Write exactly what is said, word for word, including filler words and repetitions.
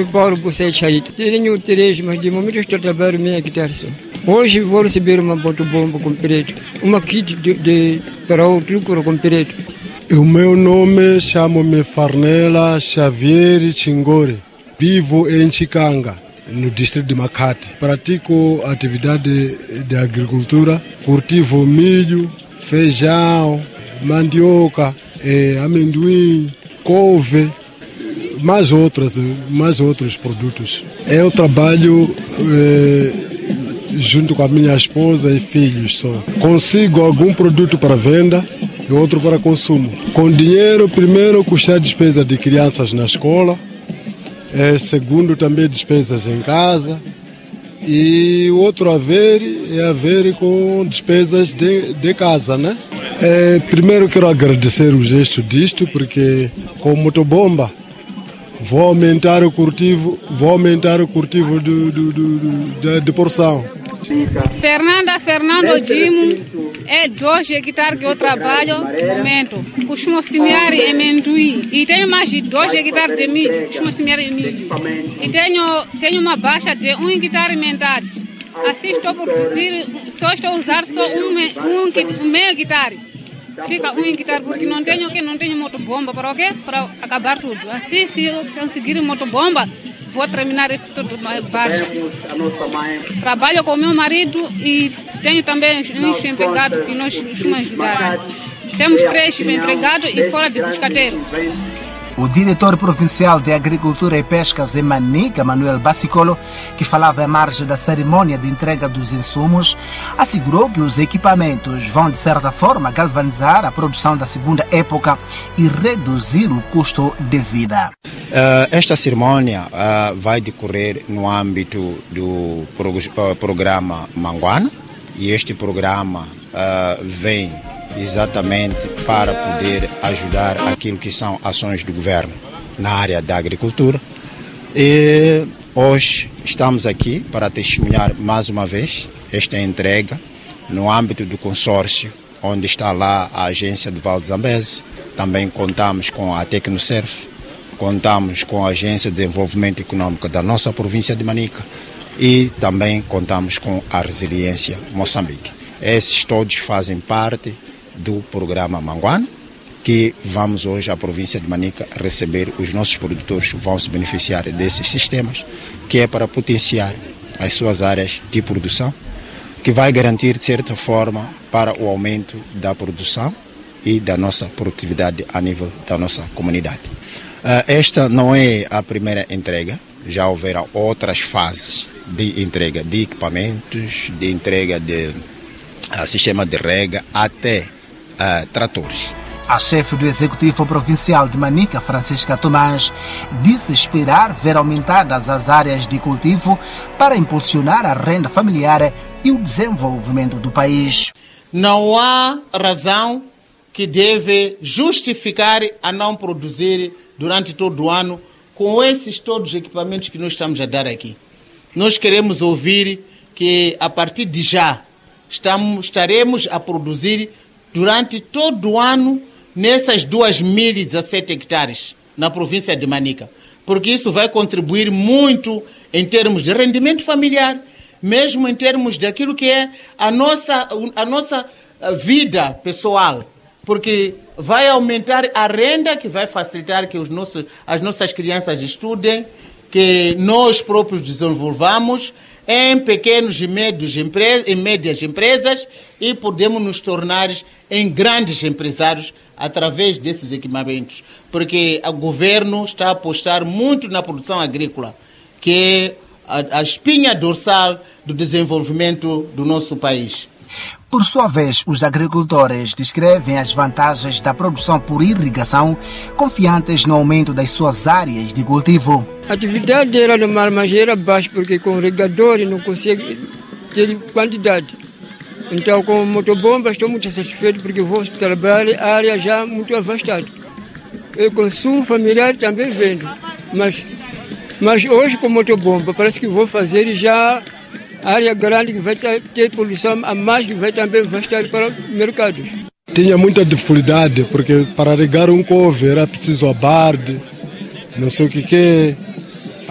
me paro por sete aí. Tenho três, mas de momento estou trabalhando minha guitarra só. Hoje vou receber uma motobomba com preto, uma kit de, de, para o truco com preto. O meu nome, chamo-me Farnela Xavier Chingore. Vivo em Chicanga, no distrito de Makati. Pratico atividade de agricultura, cultivo milho, feijão, mandioca, eh, amendoim, couve, mais outras, mais outros produtos. Eu trabalho eh, junto com a minha esposa e filhos só. Consigo algum produto para venda e outro para consumo. Com dinheiro, primeiro, custar despesa de crianças na escola, é, segundo, também despesas em casa, e o outro haver é haver com despesas de, de casa, né? É, primeiro quero agradecer o gesto disto, porque com motobomba vou aumentar o cultivo, vou aumentar o cultivo do, do, do, do, de, de porção. Fernanda Fernando Dimo, é dois hectares que eu trabalho no momento. Costumo semear amendoim e tenho mais de dois hectares de milho. Costumo semear milho. E tenho, tenho uma baixa de um hectare e metade. Assim estou por dizer, só estou a usar só um, um, um meio hectare. Fica um hectare porque não tenho que não tenho motobomba para o quê? Para acabar tudo. Assim, se eu conseguir motobomba, vou terminar esse tudo baixo. Trabalho com meu marido e tenho também uns empregados que nós costumamos ajudar. Temos três empregados e fora de buscateiro. O diretor provincial de Agricultura e Pescas em Manica, Manuel Bassicolo, que falava à margem da cerimônia de entrega dos insumos, assegurou que os equipamentos vão, de certa forma, galvanizar a produção da segunda época e reduzir o custo de vida. Uh, esta cerimônia uh, vai decorrer no âmbito do pro, uh, programa Manguana, e este programa uh, vem exatamente para poder ajudar aquilo que são ações do governo na área da agricultura. E hoje estamos aqui para testemunhar mais uma vez esta entrega no âmbito do consórcio, onde está lá a agência do Val de Zambeze. Também contamos com a Tecnoserf, contamos com a Agência de Desenvolvimento Econômico da nossa província de Manica e também contamos com a Resiliência Moçambique. Esses todos fazem parte do programa Manguana, que vamos hoje à província de Manica receber. Os nossos produtores vão se beneficiar desses sistemas, que é para potenciar as suas áreas de produção, que vai garantir, de certa forma, para o aumento da produção e da nossa produtividade a nível da nossa comunidade. Esta não é a primeira entrega, já houveram outras fases de entrega de equipamentos, de entrega de uh, sistema de rega, até uh, tratores. A chefe do Executivo Provincial de Manica, Francisca Tomás, disse esperar ver aumentadas as áreas de cultivo para impulsionar a renda familiar e o desenvolvimento do país. Não há razão que deve justificar a não produzir durante todo o ano com esses todos os equipamentos que nós estamos a dar aqui. Nós queremos ouvir que a partir de já estamos, estaremos a produzir durante todo o ano nessas dois mil e dezassete hectares na província de Manica, porque isso vai contribuir muito em termos de rendimento familiar, mesmo em termos daquilo que é a nossa, a nossa vida pessoal, porque vai aumentar a renda, que vai facilitar que os nossos, as nossas crianças estudem, que nós próprios desenvolvamos em pequenos e médios empresas, em médias empresas, e podemos nos tornar em grandes empresários através desses equipamentos, porque o governo está a apostar muito na produção agrícola, que é a, a espinha dorsal do desenvolvimento do nosso país. Por sua vez, os agricultores descrevem as vantagens da produção por irrigação, confiantes no aumento das suas áreas de cultivo. A atividade era no mar, mas era baixa, porque com regador não consegue ter quantidade. Então, com motobomba, estou muito satisfeito, porque vou trabalhar a área já muito avastada. Eu consumo familiar também vendo, mas, mas hoje com motobomba parece que vou fazer já a área grande, que vai ter poluição a mais, que vai também vastar para mercados. Tinha muita dificuldade, porque para regar um couve era preciso abarde, não sei o que que,